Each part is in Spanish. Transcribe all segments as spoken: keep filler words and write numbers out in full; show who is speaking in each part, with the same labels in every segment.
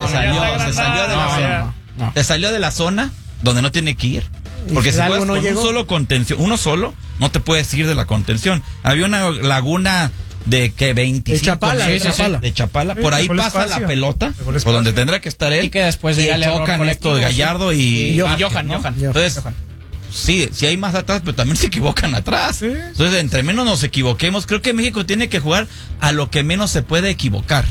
Speaker 1: salió, se salió de la
Speaker 2: No,
Speaker 1: zona.
Speaker 2: no, no.
Speaker 1: Se salió de la zona donde no tiene que ir. Porque
Speaker 3: ¿Y
Speaker 1: si
Speaker 3: algo
Speaker 1: juegas
Speaker 3: no
Speaker 1: con
Speaker 3: llegó?
Speaker 1: un solo contención, uno solo, no te puedes ir de la contención. Había una laguna de que veinticinco
Speaker 3: De Chapala,
Speaker 1: metros,
Speaker 3: de Chapala.
Speaker 1: de Chapala,
Speaker 4: Sí,
Speaker 1: por ahí
Speaker 4: dejó el
Speaker 1: pasa
Speaker 4: espacio.
Speaker 1: la pelota,
Speaker 4: Dejó el
Speaker 1: por
Speaker 4: espacio.
Speaker 1: donde tendrá que estar él.
Speaker 2: Y que después
Speaker 1: y
Speaker 2: llega el error
Speaker 1: chocan esto de
Speaker 2: colectivo, sí.
Speaker 1: Gallardo y,
Speaker 2: Y
Speaker 1: Vázquez,
Speaker 2: Johan,
Speaker 1: ¿no?
Speaker 2: Johan.
Speaker 1: Entonces, sí, sí hay más atrás, pero también se equivocan atrás.
Speaker 4: Sí.
Speaker 1: Entonces, entre menos nos equivoquemos, creo que México tiene que jugar a lo que menos se puede equivocar.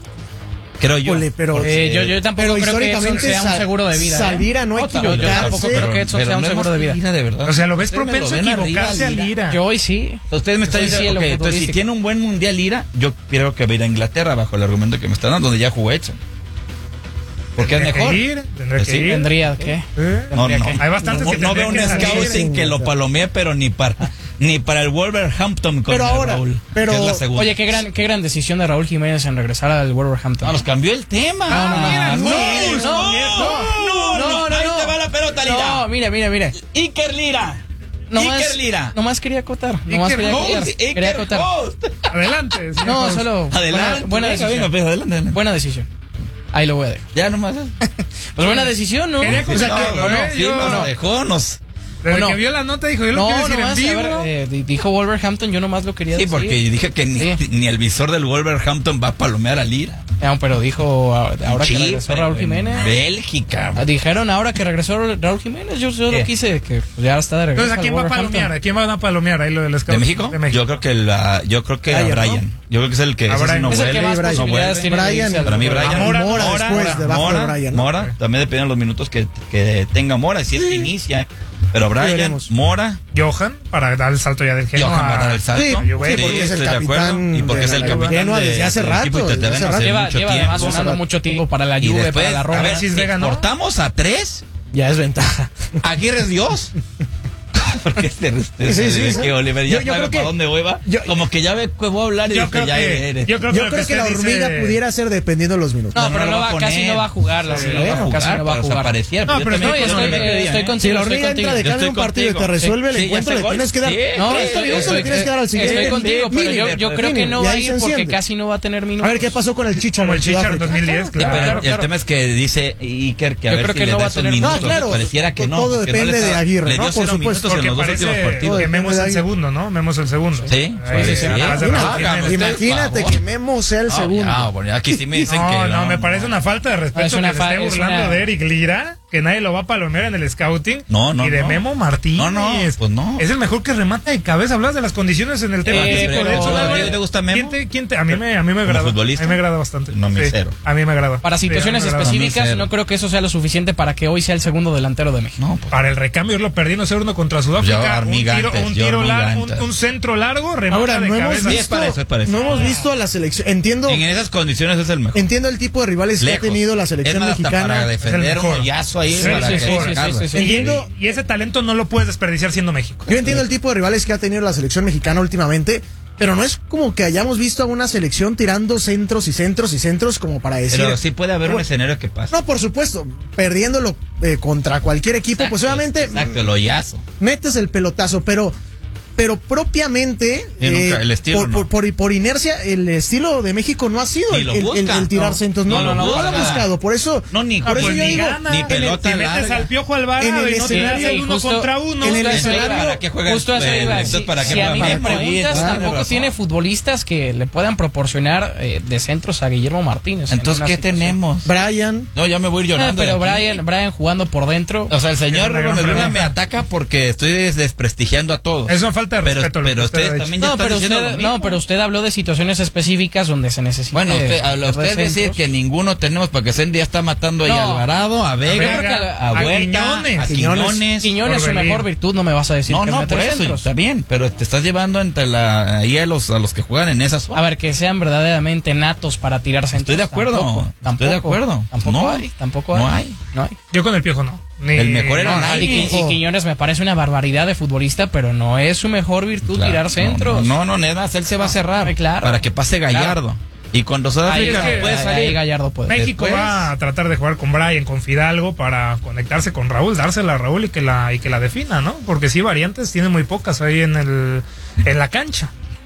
Speaker 1: Creo yo.
Speaker 3: Híjole, pero,
Speaker 2: Eh, yo, yo tampoco
Speaker 3: pero
Speaker 2: creo que Edson
Speaker 3: históricamente
Speaker 2: sea un
Speaker 3: sa-
Speaker 2: seguro de vida.
Speaker 3: salir a no
Speaker 2: ¿eh? Yo- yo tampoco
Speaker 3: equivocarse.
Speaker 2: creo que Edson sea un
Speaker 1: no es
Speaker 2: seguro de vida.
Speaker 1: Lira, de verdad.
Speaker 4: O sea, lo ves
Speaker 1: Ustedes me
Speaker 4: propenso a
Speaker 1: ven arriba,
Speaker 4: equivocarse a Lira.
Speaker 2: Yo hoy sí.
Speaker 1: Ustedes me están
Speaker 2: Yo sí,
Speaker 1: diciendo,
Speaker 2: en lo
Speaker 1: ok, entonces si
Speaker 2: futbolístico.
Speaker 1: tiene un buen mundial Lira, yo creo que va a ir a Inglaterra bajo el argumento que me están dando, donde ya jugó Edson. Porque es
Speaker 4: Tendría
Speaker 1: mejor.
Speaker 4: que ir, tendría
Speaker 1: Pues
Speaker 4: que
Speaker 1: sí.
Speaker 4: ir.
Speaker 2: Tendría que.
Speaker 4: ¿Eh?
Speaker 1: No, no.
Speaker 4: Hay bastantes
Speaker 1: no,
Speaker 4: que
Speaker 1: no veo un
Speaker 4: tendrían que salir.
Speaker 1: scouting que lo palomee, pero ni para ni para el Wolverhampton con
Speaker 3: Pero
Speaker 1: el
Speaker 3: ahora,
Speaker 1: Raúl,
Speaker 3: pero-
Speaker 1: que es la segunda.
Speaker 2: Oye, qué gran, qué gran decisión de Raúl Jiménez en regresar al Wolverhampton.
Speaker 1: No, nos cambió el tema.
Speaker 2: No, no, no,
Speaker 1: Mira,
Speaker 2: no,
Speaker 1: no,
Speaker 2: no,
Speaker 1: no, no,
Speaker 2: no, no,
Speaker 1: ahí
Speaker 2: no.
Speaker 1: te va la pelota, Lira.
Speaker 2: No, mire, mire, mire.
Speaker 1: Iker Lira.
Speaker 2: Nomás,
Speaker 1: Iker Lira.
Speaker 2: nomás quería acotar. Nomás
Speaker 4: Iker
Speaker 2: quería
Speaker 4: Host,
Speaker 2: acotar.
Speaker 1: Iker
Speaker 2: Quería acotar.
Speaker 1: Host.
Speaker 4: Adelante. señor
Speaker 2: No,
Speaker 4: Host.
Speaker 2: solo.
Speaker 1: Adelante,
Speaker 2: Buena, buena
Speaker 1: venga,
Speaker 2: decisión.
Speaker 1: venga, pues, adelante, adelante.
Speaker 2: Buena decisión. Ahí lo voy a dejar.
Speaker 1: Ya nomás.
Speaker 2: Pues buena decisión, ¿no?
Speaker 4: Quería
Speaker 2: O sea,
Speaker 4: contarlo,
Speaker 2: que-
Speaker 1: No, no,
Speaker 4: ¿eh?
Speaker 1: sí,
Speaker 4: Yo-
Speaker 1: nos dejó, nos.
Speaker 4: Desde
Speaker 2: no.
Speaker 4: que vio la nota dijo, yo lo
Speaker 2: No,
Speaker 4: quiero decir
Speaker 2: nomás,
Speaker 4: en
Speaker 2: a
Speaker 4: vivo.
Speaker 2: ver, eh, di- dijo Wolverhampton, yo nomás lo quería
Speaker 1: Sí,
Speaker 2: decir.
Speaker 1: porque dije que ni,
Speaker 2: Sí.
Speaker 1: ni el visor del Wolverhampton va a palomear a Lira.
Speaker 2: No, pero dijo ah, ahora que
Speaker 1: Sí,
Speaker 2: regresó
Speaker 1: pero
Speaker 2: Raúl
Speaker 1: en
Speaker 2: Jiménez.
Speaker 1: Bélgica.
Speaker 2: Ah, Dijeron ahora que regresó Raúl Jiménez. Yo solo
Speaker 1: ¿Qué?
Speaker 2: quise que pues, ya está de regreso.
Speaker 4: Entonces, ¿a quién
Speaker 2: al
Speaker 4: va a
Speaker 2: Wolverhampton.
Speaker 4: palomear? ¿A quién van a palomear? Ahí lo del scout.
Speaker 1: ¿De México?
Speaker 4: De México.
Speaker 1: Yo creo que la, yo creo que a
Speaker 3: Brian, ¿no?
Speaker 1: Brian. Yo creo que es el que
Speaker 4: A
Speaker 1: ese sí
Speaker 4: Brian.
Speaker 1: no
Speaker 2: Es el que
Speaker 1: vuelve,
Speaker 2: más
Speaker 3: Brian.
Speaker 2: posibilidades
Speaker 3: No
Speaker 2: tiene de
Speaker 3: Brian.
Speaker 2: irse al
Speaker 1: Para mí
Speaker 2: Wolverhampton.
Speaker 1: Brian.
Speaker 4: Mora,
Speaker 3: Mora
Speaker 4: Mora,
Speaker 3: después,
Speaker 4: Mora,
Speaker 3: debajo
Speaker 1: Mora,
Speaker 3: de Brian. ¿no?
Speaker 1: Mora, también depende de los minutos que, que tenga Mora, si es que inicia. Pero Brian,
Speaker 3: veremos.
Speaker 1: Mora,
Speaker 4: Johan, para dar el salto ya del Genoa.
Speaker 1: Johan va a dar el salto.
Speaker 3: Sí,
Speaker 4: sí,
Speaker 3: porque es el
Speaker 1: estoy de acuerdo.
Speaker 3: capitán
Speaker 1: Y porque
Speaker 3: de
Speaker 1: es el
Speaker 3: la
Speaker 1: capitán
Speaker 3: Genoa
Speaker 1: de-
Speaker 3: desde hace
Speaker 1: del equipo
Speaker 3: rato, desde
Speaker 1: italiano
Speaker 3: hace
Speaker 1: hace
Speaker 3: rato.
Speaker 2: Lleva,
Speaker 1: mucho
Speaker 2: lleva
Speaker 1: tiempo.
Speaker 2: además sonando mucho tiempo para la
Speaker 1: Y
Speaker 2: Juve,
Speaker 1: después,
Speaker 2: para la
Speaker 1: a
Speaker 2: Roma.
Speaker 1: ver, si
Speaker 4: Alexis Vega, ¿no?
Speaker 1: cortamos a tres,
Speaker 3: Ya es ventaja.
Speaker 1: Aguirre es Dios. Porque este, este,
Speaker 3: Sí, sí,
Speaker 1: es
Speaker 3: sí.
Speaker 1: que Oliver ya
Speaker 3: Yo- yo
Speaker 1: sabe
Speaker 3: creo que-
Speaker 1: para dónde voy, va.
Speaker 3: yo-
Speaker 1: Como que ya ve que voy a hablar y
Speaker 4: Yo
Speaker 1: dice
Speaker 4: creo
Speaker 1: ya
Speaker 4: que,
Speaker 1: eres.
Speaker 4: yo creo que,
Speaker 3: Yo
Speaker 4: lo
Speaker 3: creo que la
Speaker 4: usted
Speaker 3: hormiga
Speaker 4: dice-
Speaker 3: pudiera ser dependiendo de los minutos.
Speaker 2: No,
Speaker 1: No,
Speaker 2: pero
Speaker 1: no
Speaker 2: no
Speaker 1: lo va
Speaker 2: va,
Speaker 1: a
Speaker 2: casi
Speaker 1: poner.
Speaker 2: no va a jugar. La
Speaker 1: Sí,
Speaker 2: Hormiga,
Speaker 1: lo va a
Speaker 2: casi
Speaker 1: jugar,
Speaker 2: no va a
Speaker 1: pero
Speaker 2: jugar.
Speaker 1: desaparecer.
Speaker 4: No,
Speaker 1: Yo
Speaker 4: pero
Speaker 1: también
Speaker 2: no, y
Speaker 1: creo que
Speaker 2: estoy,
Speaker 1: no me
Speaker 2: eh,
Speaker 1: creía,
Speaker 2: estoy
Speaker 1: ¿eh?
Speaker 2: contigo.
Speaker 3: Si la
Speaker 2: estoy
Speaker 3: hormiga
Speaker 2: contigo.
Speaker 3: entra de
Speaker 1: Yo
Speaker 3: cambio
Speaker 1: estoy
Speaker 3: un partido y te
Speaker 1: contigo.
Speaker 3: resuelve el
Speaker 1: Sí, ya
Speaker 3: encuentro,
Speaker 1: hace
Speaker 3: le
Speaker 1: gol.
Speaker 3: tienes que dar.
Speaker 1: Sí,
Speaker 3: No,
Speaker 1: sí,
Speaker 3: está bien,
Speaker 1: sí,
Speaker 3: se le
Speaker 1: sí,
Speaker 3: tienes que dar al siguiente.
Speaker 2: Estoy contigo, pero
Speaker 3: Mínimo,
Speaker 2: yo, yo creo que no
Speaker 3: y
Speaker 2: va a
Speaker 3: ahí
Speaker 2: ir
Speaker 3: se
Speaker 2: porque
Speaker 3: enciende.
Speaker 2: casi no va a tener minutos.
Speaker 3: A ver qué pasó con el Chicharo.
Speaker 4: Como el
Speaker 3: en
Speaker 4: Chicharo en
Speaker 3: Sudáfrica.
Speaker 4: dos mil diez,
Speaker 1: Sí,
Speaker 4: claro.
Speaker 1: pero
Speaker 2: claro,
Speaker 1: el
Speaker 2: claro.
Speaker 1: tema es que dice Iker que a
Speaker 2: Yo
Speaker 1: ver
Speaker 2: creo
Speaker 1: si
Speaker 2: que
Speaker 1: le
Speaker 2: no
Speaker 1: da
Speaker 2: va a
Speaker 1: esos
Speaker 2: tener-
Speaker 1: minutos.
Speaker 3: No, claro,
Speaker 1: Pareciera que no.
Speaker 3: todo
Speaker 1: porque no
Speaker 3: depende
Speaker 1: les-
Speaker 3: de Aguirre,
Speaker 1: Le
Speaker 3: ¿no?
Speaker 1: dio
Speaker 3: Por
Speaker 1: cero
Speaker 3: supuesto.
Speaker 1: minutos en
Speaker 4: Porque
Speaker 1: los dos
Speaker 4: parece
Speaker 1: últimos partidos.
Speaker 4: que Memo es el segundo, ¿no? Memo es el segundo.
Speaker 1: Sí,
Speaker 4: Ahí,
Speaker 1: parece.
Speaker 4: atrás de
Speaker 1: Ah,
Speaker 4: Raúl
Speaker 1: hágame
Speaker 4: Jiménez.
Speaker 1: usted.
Speaker 3: Imagínate
Speaker 1: favor.
Speaker 3: que Memo sea el
Speaker 1: No,
Speaker 3: segundo.
Speaker 1: ya, bueno, aquí sí me dicen
Speaker 4: No,
Speaker 1: que
Speaker 4: no, me parece una falta de respeto
Speaker 2: Es una
Speaker 4: que se
Speaker 2: fa-
Speaker 4: esté
Speaker 2: es
Speaker 4: burlando
Speaker 2: una-
Speaker 4: de Eric Lira, que nadie lo va a palomear en el scouting.
Speaker 1: No, no,
Speaker 4: Y de
Speaker 1: no.
Speaker 4: Memo Martínez.
Speaker 1: No, no, pues no.
Speaker 4: Es el mejor que remata de cabeza. Hablas de las condiciones en el tema
Speaker 2: Eh,
Speaker 4: físico.
Speaker 2: pero-
Speaker 4: De hecho,
Speaker 2: ¿a
Speaker 4: Álvaro,
Speaker 1: ti te gusta Memo?
Speaker 4: ¿Quién te, quién te- a mí me, a mí me
Speaker 1: ¿Como
Speaker 4: agrada.
Speaker 1: futbolista?
Speaker 4: A mí me agrada bastante.
Speaker 1: No, me
Speaker 4: Sí,
Speaker 1: cero.
Speaker 4: A mí me agrada.
Speaker 2: Para
Speaker 4: Sí, a mí
Speaker 2: situaciones
Speaker 4: me agrada.
Speaker 2: específicas,
Speaker 1: cero.
Speaker 2: no creo que eso sea lo suficiente para que hoy sea el segundo delantero de México.
Speaker 1: No, pues,
Speaker 4: Para el recambio, yo lo perdí no sé uno contra Sudáfrica.
Speaker 1: Yo,
Speaker 4: un
Speaker 1: hormigantes,
Speaker 4: tiro, un,
Speaker 1: yo
Speaker 4: tiro largo, un,
Speaker 1: hormigantes.
Speaker 4: un centro largo, remata
Speaker 3: Ahora,
Speaker 4: de
Speaker 3: no hemos
Speaker 4: cabeza.
Speaker 1: Sí, es
Speaker 3: visto,
Speaker 1: para eso, es para eso.
Speaker 3: no hemos visto a la selección. Entiendo,
Speaker 1: en esas condiciones es el mejor.
Speaker 3: entiendo el tipo de rivales
Speaker 1: Lejos.
Speaker 3: que ha tenido la selección
Speaker 1: es más, hasta
Speaker 3: mexicana.
Speaker 1: para defender
Speaker 4: mejor.
Speaker 1: un hoyazo ahí.
Speaker 4: Sí,
Speaker 1: para
Speaker 4: sí,
Speaker 1: que
Speaker 4: sí, sí,
Speaker 1: sacarlo.
Speaker 2: sí, sí, sí.
Speaker 3: Entiendo,
Speaker 4: Y ese talento no lo puedes desperdiciar siendo México.
Speaker 3: yo entiendo el tipo de rivales que ha tenido la selección mexicana últimamente, pero no es como que hayamos visto a una selección tirando centros y centros y centros como para decir.
Speaker 1: Pero sí puede haber un
Speaker 3: Bueno,
Speaker 1: escenario que pase.
Speaker 3: No, por supuesto, perdiéndolo eh, contra cualquier equipo, pues obviamente
Speaker 1: Exacto, el hoyazo.
Speaker 3: metes el pelotazo, pero pero propiamente
Speaker 1: Sí, nunca, el estilo
Speaker 3: por,
Speaker 1: no.
Speaker 3: por, por, por inercia el estilo de México no ha sido
Speaker 1: Ni
Speaker 3: el,
Speaker 1: lo
Speaker 3: el- el-
Speaker 1: busca.
Speaker 3: el tirar
Speaker 1: No.
Speaker 3: centros, no,
Speaker 1: No,
Speaker 3: no,
Speaker 1: no,
Speaker 3: no,
Speaker 1: no,
Speaker 3: lo ha
Speaker 1: nada.
Speaker 3: buscado, por eso
Speaker 1: No, ni-
Speaker 3: por
Speaker 4: Ah,
Speaker 3: eso
Speaker 4: pues
Speaker 3: yo
Speaker 4: ni
Speaker 3: digo,
Speaker 4: gana.
Speaker 1: ni
Speaker 4: En el-
Speaker 1: pelota
Speaker 4: Si metes
Speaker 1: larga.
Speaker 4: al Piojo Alvarado
Speaker 3: En el
Speaker 4: y no te
Speaker 3: escenario-
Speaker 4: das el uno
Speaker 2: justo-
Speaker 4: contra uno.
Speaker 3: en el
Speaker 4: pues,
Speaker 3: escenario-
Speaker 1: ¿Para qué juega
Speaker 2: Justo eso
Speaker 1: el-
Speaker 2: iba.
Speaker 1: entonces,
Speaker 2: Si,
Speaker 1: ¿para qué
Speaker 2: si a
Speaker 1: juega
Speaker 2: mí me
Speaker 1: Memo?
Speaker 2: preguntas,
Speaker 1: Tiene
Speaker 2: tampoco
Speaker 1: razón.
Speaker 2: tiene futbolistas que le puedan proporcionar eh, de centros a Guillermo Martínez. en
Speaker 1: Entonces,
Speaker 2: una
Speaker 1: ¿qué
Speaker 2: situación.
Speaker 1: tenemos?
Speaker 3: Brian,
Speaker 1: No, ya me voy a ir
Speaker 2: Ah,
Speaker 1: llorando.
Speaker 2: pero
Speaker 1: de aquí.
Speaker 2: Brian, Brian jugando por dentro.
Speaker 1: O sea, el señor
Speaker 4: Es una gran
Speaker 1: Gómez Luna
Speaker 4: pregunta.
Speaker 1: me ataca porque estoy des- desprestigiando a todos.
Speaker 4: Es una falta de
Speaker 1: pero,
Speaker 4: respeto lo
Speaker 1: Pero
Speaker 4: que usted
Speaker 1: ustedes
Speaker 4: ha dicho.
Speaker 1: también ya
Speaker 2: No,
Speaker 1: están
Speaker 2: pero
Speaker 1: diciendo
Speaker 2: usted,
Speaker 1: lo mismo.
Speaker 2: no, pero usted habló de situaciones específicas donde se necesita.
Speaker 1: Bueno, usted, habla usted decir que ninguno tenemos porque Sendy ya está matando ahí
Speaker 2: No.
Speaker 1: a Alvarado, a Vega,
Speaker 4: Vega,
Speaker 2: creo que
Speaker 1: a,
Speaker 4: a
Speaker 1: Huerta,
Speaker 4: Quiñones.
Speaker 1: a
Speaker 3: Quiñones.
Speaker 1: Quiñones.
Speaker 2: Quiñones, su
Speaker 4: Orbelín.
Speaker 2: mejor virtud, no me vas a decir
Speaker 1: No,
Speaker 2: que
Speaker 1: no,
Speaker 2: meter
Speaker 1: por eso,
Speaker 2: centros.
Speaker 1: está bien, pero te estás llevando entre la, ahí a los, a los que juegan en esas
Speaker 2: A ver, que sean verdaderamente natos para tirar centros.
Speaker 1: Estoy de acuerdo,
Speaker 2: Tampoco,
Speaker 1: estoy
Speaker 2: tampoco,
Speaker 1: de acuerdo.
Speaker 2: Tampoco
Speaker 1: No,
Speaker 2: hay, tampoco hay.
Speaker 1: no hay.
Speaker 2: No hay.
Speaker 4: Yo con el Piojo no. Ni-
Speaker 1: El mejor era
Speaker 4: no,
Speaker 1: Nay.
Speaker 2: Y, Qui- y Quiñones me parece una barbaridad de futbolista, pero no es su mejor virtud
Speaker 1: Claro,
Speaker 2: tirar centros.
Speaker 1: No, no, no, nada más, él se va a cerrar
Speaker 2: Ay, claro.
Speaker 1: para que pase Gallardo. Y cuando
Speaker 2: Ahí,
Speaker 1: Sudáfrica
Speaker 4: es que-
Speaker 1: puede
Speaker 2: ahí-
Speaker 1: salir.
Speaker 2: ahí Gallardo puede.
Speaker 4: México
Speaker 1: Después-
Speaker 4: va a tratar de jugar con Brian, con Fidalgo, para conectarse con Raúl, dársela a Raúl y que la y que la defina, ¿no? Porque sí, variantes tiene muy pocas ahí en el en la cancha.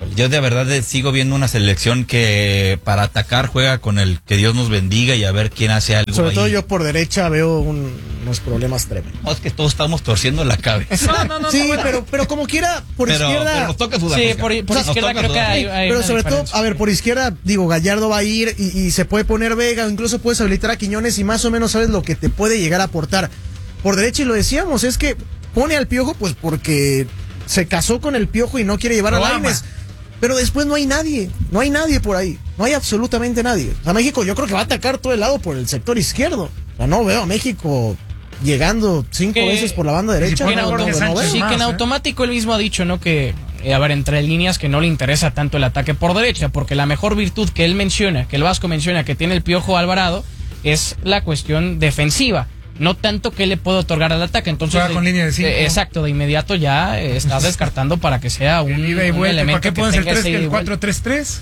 Speaker 1: Yo de verdad eh, sigo viendo una selección que para atacar juega con el que Dios nos bendiga y a ver quién hace algo.
Speaker 3: Sobre
Speaker 1: ahí.
Speaker 3: todo yo por derecha veo un- unos problemas tremendos.
Speaker 1: No, es que todos estamos torciendo la cabeza.
Speaker 4: No, no, no.
Speaker 3: Sí,
Speaker 4: no,
Speaker 3: pero, pero como quiera, por
Speaker 1: pero,
Speaker 3: izquierda.
Speaker 1: pero nos toca
Speaker 2: Sí,
Speaker 1: Sudáfrica.
Speaker 2: por, por
Speaker 1: O sea, nos
Speaker 2: izquierda
Speaker 1: toca
Speaker 2: creo que hay,
Speaker 1: Sudáfrica.
Speaker 2: hay
Speaker 3: Pero
Speaker 2: una
Speaker 3: sobre todo,
Speaker 2: diferencia.
Speaker 3: a ver, por izquierda, digo, Gallardo va a ir y, y se puede poner Vega, o incluso puedes habilitar a Quiñones y más o menos sabes lo que te puede llegar a aportar. Por derecha, y lo decíamos, es que pone al Piojo pues porque se casó con el Piojo y no quiere llevar
Speaker 4: Lo
Speaker 3: a
Speaker 4: ama.
Speaker 3: Lainez. Pero después no hay nadie, no hay nadie por ahí, no hay absolutamente nadie. O sea, México yo creo que va a atacar todo el lado por el sector izquierdo. O sea, no veo a México llegando cinco
Speaker 2: Que-
Speaker 3: veces por la banda derecha.
Speaker 4: si
Speaker 2: Que en
Speaker 4: pone a
Speaker 3: no,
Speaker 2: auto-
Speaker 4: Jorge
Speaker 3: no, no
Speaker 4: Sánchez
Speaker 3: veo.
Speaker 2: sí,
Speaker 4: más,
Speaker 2: que en
Speaker 4: ¿eh?
Speaker 2: automático él mismo ha dicho, ¿no? Que, eh, a ver, entre líneas que no le interesa tanto el ataque por derecha, porque la mejor virtud que él menciona, que el Vasco menciona que tiene el Piojo Alvarado, es la cuestión defensiva. No tanto que le puede otorgar al ataque. Entonces,
Speaker 4: Juega con
Speaker 2: de-
Speaker 4: línea de cinco.
Speaker 2: eh, exacto, de inmediato ya eh, estás descartando para que sea un,
Speaker 4: El ida y
Speaker 2: un
Speaker 4: vuelta. ¿Para
Speaker 2: elemento
Speaker 4: qué
Speaker 2: que
Speaker 4: pones el
Speaker 2: tenga
Speaker 4: tres
Speaker 2: ese
Speaker 4: que
Speaker 2: ida y
Speaker 4: el
Speaker 2: vuelta.
Speaker 4: cuatro tres tres?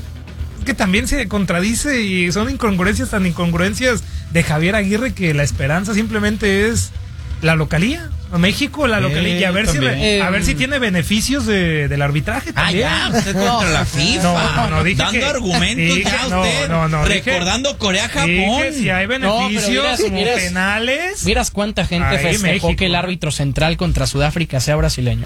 Speaker 4: Es que también se contradice y son incongruencias tan incongruencias de Javier Aguirre que la esperanza simplemente es la localía. A México, la
Speaker 1: Sí,
Speaker 4: localía. Y a ver, si,
Speaker 1: también.
Speaker 4: a ver si tiene beneficios de, del arbitraje
Speaker 1: Ah,
Speaker 4: también.
Speaker 1: ya, usted contra la FIFA.
Speaker 4: No, no, no, dije
Speaker 1: Dando
Speaker 4: que-
Speaker 1: argumentos
Speaker 4: dije-
Speaker 1: ya
Speaker 4: no,
Speaker 1: usted.
Speaker 4: no, no, dije-
Speaker 1: recordando Corea-Japón.
Speaker 4: Dije, si hay
Speaker 2: No, pero
Speaker 4: beneficios
Speaker 2: miras-
Speaker 4: como
Speaker 2: miras-
Speaker 4: penales.
Speaker 2: ¿Miras cuánta gente
Speaker 4: Ahí,
Speaker 2: festejó
Speaker 4: México.
Speaker 2: que el árbitro central contra Sudáfrica sea brasileño?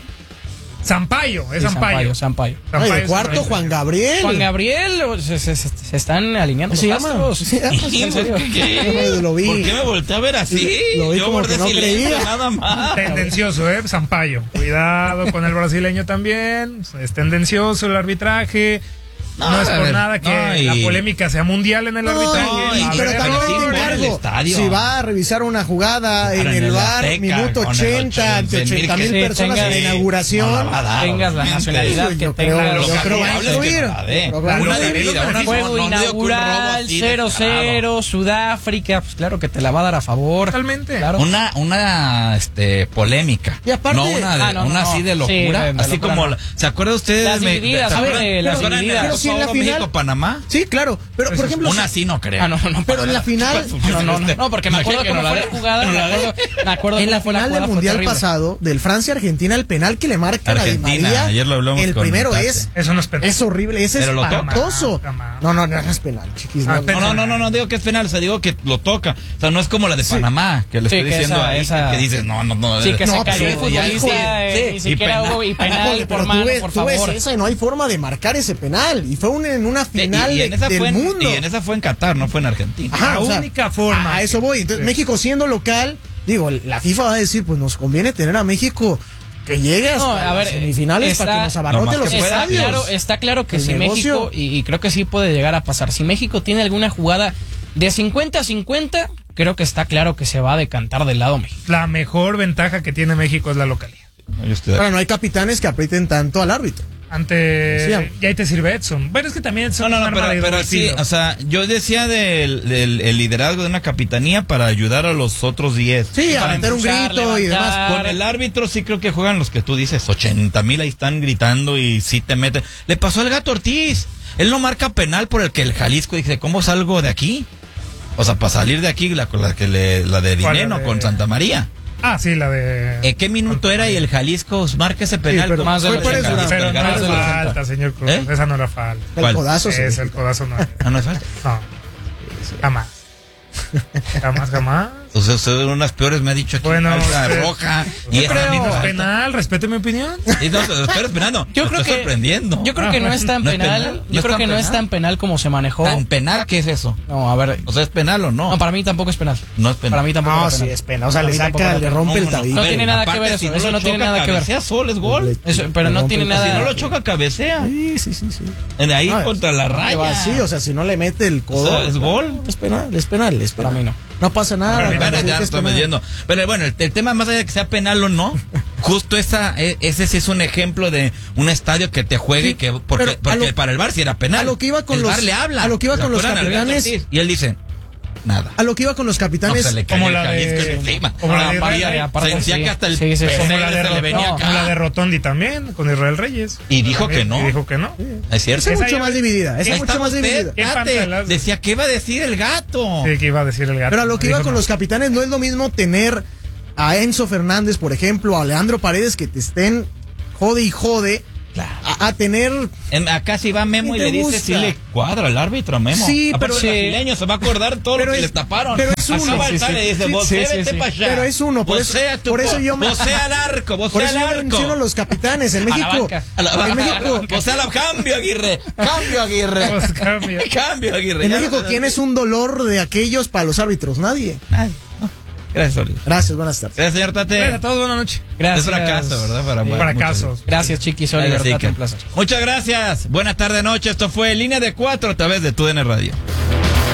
Speaker 4: Zampayo, es
Speaker 2: Sí,
Speaker 4: Zampayo.
Speaker 2: Sampaio.
Speaker 3: Ay,
Speaker 4: Zampayo
Speaker 3: de
Speaker 4: es
Speaker 3: cuarto,
Speaker 4: correcto.
Speaker 3: Juan Gabriel.
Speaker 2: Juan Gabriel, o- se, se- se- se están alineando
Speaker 3: ¿Se
Speaker 2: los
Speaker 3: llama?
Speaker 2: astros.
Speaker 3: Sí, ah,
Speaker 2: ¿En serio?
Speaker 1: ¿Qué?
Speaker 3: Lo vi.
Speaker 1: ¿Por qué me volteé a ver así?
Speaker 3: Lo vi
Speaker 1: Yo
Speaker 3: como
Speaker 1: guardé
Speaker 3: que no
Speaker 1: silencio,
Speaker 3: creía.
Speaker 1: nada más.
Speaker 4: Tendencioso, ¿eh? Zampayo. Cuidado con el brasileño también. Es tendencioso el arbitraje. No,
Speaker 1: No,
Speaker 4: es
Speaker 1: a
Speaker 4: por
Speaker 1: ver,
Speaker 4: nada que
Speaker 1: no, y-
Speaker 4: la polémica sea mundial en el
Speaker 3: No,
Speaker 4: arbitraje.
Speaker 3: y-
Speaker 4: A
Speaker 3: pero
Speaker 4: ver,
Speaker 3: también
Speaker 1: sí,
Speaker 3: hay que
Speaker 1: pon el
Speaker 3: encargo.
Speaker 1: estadio.
Speaker 3: Si va a revisar una jugada
Speaker 1: Claro,
Speaker 3: en
Speaker 1: en
Speaker 3: el
Speaker 1: el
Speaker 3: bar,
Speaker 1: Azteca,
Speaker 3: minuto
Speaker 1: con el
Speaker 3: ochenta, ante
Speaker 1: ochenta mil
Speaker 3: ochenta mil
Speaker 2: que-
Speaker 3: personas
Speaker 2: sí,
Speaker 3: en la
Speaker 2: tenga-
Speaker 3: inauguración.
Speaker 1: No la va a dar,
Speaker 2: Tengas la
Speaker 1: obviamente.
Speaker 2: nacionalidad que
Speaker 3: Yo creo,
Speaker 2: tengas.
Speaker 3: yo creo va a
Speaker 1: Hables que
Speaker 3: influir.
Speaker 1: no la dé.
Speaker 3: Yo creo que va a
Speaker 1: Una
Speaker 3: influir.
Speaker 1: debida, una
Speaker 2: Juego
Speaker 1: no, no digo que un robo
Speaker 2: inaugural,
Speaker 1: así
Speaker 2: cero
Speaker 1: descarado.
Speaker 2: cero, Sudáfrica, pues claro que te la va a dar a favor.
Speaker 4: Totalmente.
Speaker 2: Claro.
Speaker 1: Una, una este, polémica.
Speaker 3: Y aparte-
Speaker 1: no una, de-
Speaker 2: Ah, no, no,
Speaker 1: una
Speaker 2: no.
Speaker 1: así de
Speaker 2: Sí,
Speaker 1: locura.
Speaker 2: de- de
Speaker 1: así
Speaker 2: locura
Speaker 1: como.
Speaker 2: no.
Speaker 1: la- ¿Se acuerdan ustedes?
Speaker 2: Las
Speaker 1: Me-
Speaker 2: divididas,
Speaker 1: ¿se
Speaker 2: a ver,
Speaker 1: acuerdan-
Speaker 2: eh, las
Speaker 1: ¿se acuerdan
Speaker 2: divididas.
Speaker 1: en el
Speaker 3: Pero si en la
Speaker 1: Oro
Speaker 3: final-
Speaker 1: México-Panamá?
Speaker 3: Sí, claro. Pero, por ejemplo,
Speaker 1: Una
Speaker 3: si-
Speaker 1: sí no creo.
Speaker 2: Ah, no, no,
Speaker 3: pero en la final,
Speaker 2: No, no, no, no, porque me acuerdo
Speaker 1: Imagínate que
Speaker 2: cómo
Speaker 1: no
Speaker 2: fue
Speaker 1: la
Speaker 2: la
Speaker 1: dé.
Speaker 2: jugada,
Speaker 1: No
Speaker 2: me
Speaker 1: la dé.
Speaker 2: acuerdo, me acuerdo
Speaker 3: en
Speaker 2: cómo
Speaker 3: la
Speaker 2: fue
Speaker 3: final
Speaker 2: jugada,
Speaker 3: del
Speaker 2: fue
Speaker 3: Mundial
Speaker 2: terrible.
Speaker 3: pasado, del Francia-Argentina, el penal que le marcan a Di
Speaker 1: Argentina,
Speaker 3: María,
Speaker 1: ayer lo hablamos
Speaker 3: el
Speaker 1: con
Speaker 3: primero
Speaker 1: Tate.
Speaker 3: es,
Speaker 4: Eso no es penal.
Speaker 3: es horrible, es
Speaker 1: Pero lo toca.
Speaker 3: espantoso.
Speaker 4: Jamás.
Speaker 3: No, no, no, no es penal, chiquis.
Speaker 4: Ah,
Speaker 3: no,
Speaker 4: pero-
Speaker 1: No, no, no, no, no digo que es penal, o sea, digo que lo toca. O sea, no es como la de Panamá, que le
Speaker 2: Sí,
Speaker 1: estoy
Speaker 2: que
Speaker 1: diciendo
Speaker 2: esa-
Speaker 1: ahí,
Speaker 2: esa-
Speaker 1: que dices, no, no, no.
Speaker 2: Sí, que
Speaker 3: No,
Speaker 2: se cayó el
Speaker 3: pero ya,
Speaker 2: futbolista, eh,
Speaker 1: sí,
Speaker 2: ni
Speaker 1: y
Speaker 2: siquiera
Speaker 1: penal.
Speaker 2: hubo y penal
Speaker 3: Híjole,
Speaker 2: por
Speaker 3: pero
Speaker 2: mano,
Speaker 3: tú ves,
Speaker 2: por
Speaker 3: tú ves
Speaker 2: favor.
Speaker 3: esa y no hay forma de marcar ese penal. Y fue un- en una
Speaker 1: Y-
Speaker 3: final
Speaker 1: y, en esa
Speaker 3: del
Speaker 1: fue en,
Speaker 3: mundo.
Speaker 1: y en esa fue en Qatar, no fue en Argentina.
Speaker 3: Ajá,
Speaker 4: La
Speaker 3: o sea,
Speaker 4: única forma.
Speaker 3: A, a eso voy. Entonces,
Speaker 4: Sí.
Speaker 3: México siendo local, digo, la FIFA va a decir, pues nos conviene tener a México que llegue hasta
Speaker 2: No, a ver,
Speaker 3: las semifinales
Speaker 2: está-
Speaker 3: para que nos
Speaker 1: No
Speaker 3: abarrote
Speaker 1: más
Speaker 3: los
Speaker 1: que pueda,
Speaker 2: Está
Speaker 3: estadios.
Speaker 2: claro, está claro que
Speaker 3: El
Speaker 2: si
Speaker 3: negocio.
Speaker 2: México, y, y creo que sí puede llegar a pasar, si México tiene alguna jugada de cincuenta a cincuenta, creo que está claro que se va a decantar del lado mexicano.
Speaker 4: La mejor ventaja que tiene México es la localidad.
Speaker 1: Yo estoy-
Speaker 3: Pero no hay capitanes que aprieten tanto al árbitro.
Speaker 4: Ante.
Speaker 3: Decíamos.
Speaker 4: Y ahí te sirve Edson. Bueno, es que también
Speaker 1: No,
Speaker 4: son
Speaker 1: no,
Speaker 4: un
Speaker 1: no,
Speaker 4: arma
Speaker 1: pero,
Speaker 4: de
Speaker 1: pero
Speaker 4: doble
Speaker 1: sí,
Speaker 4: filo.
Speaker 1: o sea, yo decía del, del el liderazgo de una capitanía para ayudar a los otros diez.
Speaker 3: Sí, a
Speaker 2: Para
Speaker 3: meter un
Speaker 2: impulsar,
Speaker 3: grito y demás.
Speaker 2: levantar.
Speaker 1: Con el árbitro sí creo que juegan los que tú dices, ochenta mil ahí están gritando y sí te meten. Le pasó al Gato Ortiz. Él no marca penal por el que el Jalisco dice, ¿cómo salgo de aquí? O sea, para salir de aquí, la, la, que le, la de
Speaker 4: ¿Cuál, la
Speaker 1: Dineno
Speaker 4: de-
Speaker 1: con Santa María.
Speaker 4: Ah, sí, la de.
Speaker 1: ¿En qué minuto era y el Jalisco marca ese penal?
Speaker 3: pero
Speaker 1: ¿Cómo
Speaker 2: más de
Speaker 1: fue
Speaker 2: los
Speaker 1: el
Speaker 2: ochenta.
Speaker 1: Jalisco?
Speaker 4: Pero
Speaker 1: El
Speaker 4: no
Speaker 1: Jalisco
Speaker 4: era
Speaker 1: de los
Speaker 4: falta,
Speaker 1: ochenta.
Speaker 4: señor Cruz.
Speaker 1: ¿Eh?
Speaker 4: Esa no era falta.
Speaker 3: El
Speaker 1: ¿Cuál?
Speaker 3: codazo se
Speaker 4: Es el codazo no era.
Speaker 1: Ah, no es falta.
Speaker 4: No. Jamás. Jamás, jamás.
Speaker 1: O sea, usted de unas peores me ha dicho aquí.
Speaker 4: Bueno,
Speaker 1: falta
Speaker 4: usted-
Speaker 1: roja. Y
Speaker 4: Yo
Speaker 1: esa
Speaker 4: creo
Speaker 1: a mí no es falta.
Speaker 4: penal, respete mi opinión.
Speaker 1: Y no, pero estoy esperando.
Speaker 2: Yo
Speaker 1: Me
Speaker 2: creo
Speaker 1: estoy
Speaker 2: que
Speaker 1: sorprendiendo.
Speaker 2: Yo creo que no es tan
Speaker 1: ¿No es
Speaker 2: penal,
Speaker 1: penal? ¿No
Speaker 2: yo
Speaker 1: es
Speaker 2: creo
Speaker 1: tan
Speaker 2: que no es
Speaker 1: penal?
Speaker 2: tan penal como se manejó.
Speaker 1: ¿Tan penal qué es eso?
Speaker 2: No, a ver,
Speaker 1: O sea, ¿es penal o no?
Speaker 2: no, para mí tampoco es penal.
Speaker 1: No es penal.
Speaker 2: Para mí tampoco
Speaker 3: No,
Speaker 2: es
Speaker 3: sí
Speaker 2: penal.
Speaker 3: es pena. O sea,
Speaker 2: Para
Speaker 3: le
Speaker 2: mí tampoco
Speaker 3: saca,
Speaker 2: era
Speaker 3: le
Speaker 2: penal.
Speaker 3: rompe el
Speaker 1: No, no,
Speaker 3: tabique.
Speaker 2: No
Speaker 1: A ver,
Speaker 2: tiene nada que
Speaker 1: aparte,
Speaker 2: ver eso,
Speaker 1: si
Speaker 2: eso
Speaker 1: lo
Speaker 2: no tiene
Speaker 1: choca,
Speaker 2: nada que ver.
Speaker 1: cabecea solo, es gol.
Speaker 2: Eso, pero no tiene
Speaker 1: Si
Speaker 2: nada.
Speaker 1: no lo choca, cabecea.
Speaker 3: Sí, sí, sí, sí.
Speaker 1: En ahí
Speaker 3: No,
Speaker 1: contra la
Speaker 3: Ahí
Speaker 1: raya.
Speaker 3: va, sí, o sea, si no le mete el
Speaker 1: O
Speaker 3: codo.
Speaker 1: sea, es gol.
Speaker 3: Es penal, es penal, es penal.
Speaker 2: Para mí no.
Speaker 3: No pasa nada.
Speaker 4: Para mí
Speaker 1: Bueno,
Speaker 3: sí
Speaker 1: ya
Speaker 3: que es
Speaker 1: estoy
Speaker 3: penal.
Speaker 1: metiendo. Pero bueno, el, el tema más allá de que sea penal o no, justo esa, e- ese sí es un ejemplo de un estadio que te juegue
Speaker 3: Sí,
Speaker 1: y que porque,
Speaker 3: pero a
Speaker 1: porque
Speaker 3: lo-
Speaker 1: para el VAR sí era penal.
Speaker 3: a lo que iba con
Speaker 1: el
Speaker 3: los-
Speaker 1: VAR le habla.
Speaker 3: a lo que iba
Speaker 1: ¿Se
Speaker 3: con los
Speaker 1: acuerdan al Gato
Speaker 3: capitanes?
Speaker 1: Ortiz? Y él dice, nada.
Speaker 3: A lo que iba con los
Speaker 1: No,
Speaker 3: capitanes.
Speaker 1: se le cae
Speaker 4: como
Speaker 1: el
Speaker 4: la de-
Speaker 1: Jalisco encima.
Speaker 4: como la de
Speaker 1: María,
Speaker 2: Israel, aparte,
Speaker 1: sentía
Speaker 2: sí.
Speaker 1: que hasta el
Speaker 2: Sí, sí, sí.
Speaker 1: pene
Speaker 4: Como la, de
Speaker 1: se le venía
Speaker 4: Rotondi,
Speaker 1: acá.
Speaker 4: como la de Rotondi también, con Israel Reyes.
Speaker 1: Y dijo que no.
Speaker 4: Y dijo que no.
Speaker 1: Es cierto.
Speaker 3: Esa es
Speaker 4: Esa
Speaker 3: mucho
Speaker 4: ya-
Speaker 3: más dividida. Esa
Speaker 1: Ahí
Speaker 3: es mucho
Speaker 1: está
Speaker 3: más
Speaker 1: usted,
Speaker 3: dividida.
Speaker 4: ¿Qué
Speaker 1: fíjate.
Speaker 4: pantalazo?
Speaker 1: Decía, ¿qué iba a decir el gato?
Speaker 4: Sí, que iba a decir el gato.
Speaker 3: Pero a lo que iba
Speaker 4: Dijo
Speaker 3: con
Speaker 4: no.
Speaker 3: los capitanes, no es lo mismo tener a Enzo Fernández, por ejemplo, a Leandro Paredes, que te estén jode y jode,
Speaker 1: Claro.
Speaker 3: a, a tener...
Speaker 1: En, acá si va Memo y
Speaker 3: ¿Qué
Speaker 1: le
Speaker 3: te
Speaker 1: dice
Speaker 3: gusta?
Speaker 1: si le cuadra el árbitro a Memo.
Speaker 3: Sí,
Speaker 1: Aparte,
Speaker 3: pero-
Speaker 1: el brasileño se va a acordar todo
Speaker 3: pero
Speaker 1: lo que
Speaker 3: es-
Speaker 1: les taparon.
Speaker 3: pero es uno.
Speaker 1: Acaba el
Speaker 2: Sí, sí,
Speaker 1: sale y dice,
Speaker 3: sí.
Speaker 1: vos
Speaker 2: Sí, sí,
Speaker 1: vete
Speaker 2: sí.
Speaker 1: para allá.
Speaker 3: Pero es uno, por eso-
Speaker 1: Vocea tu
Speaker 3: por eso
Speaker 1: po-
Speaker 3: yo me-
Speaker 1: vocea al arco,
Speaker 3: Por
Speaker 1: vocea
Speaker 3: eso
Speaker 1: al
Speaker 3: yo
Speaker 1: arco.
Speaker 3: menciono a los capitanes. En
Speaker 2: A la
Speaker 3: México...
Speaker 2: banca.
Speaker 1: A la
Speaker 3: en
Speaker 1: banca.
Speaker 3: México...
Speaker 1: Vocea al cambio, Aguirre. Cambio, Aguirre.
Speaker 4: Pues cambia.
Speaker 1: Cambio, Aguirre.
Speaker 3: En
Speaker 1: Ya
Speaker 3: México,
Speaker 1: no-
Speaker 3: ¿quién es un dolor de aquellos para los árbitros? Nadie.
Speaker 1: Ay, no. Gracias, Oliver.
Speaker 3: Gracias, buenas tardes.
Speaker 1: Gracias, señor Tate.
Speaker 4: Gracias a todos, buenas noches.
Speaker 2: Gracias.
Speaker 1: Es fracaso, ¿verdad? Para,
Speaker 2: Sí.
Speaker 1: para
Speaker 4: Fracasos.
Speaker 1: muchos.
Speaker 2: Gracias, Chiquis. Oliver
Speaker 1: Gracias,
Speaker 2: Tate,
Speaker 1: Iker.
Speaker 2: un placer.
Speaker 1: Muchas gracias. Buenas tardes, noche. Esto fue Línea de Cuatro a través de TUDN Radio.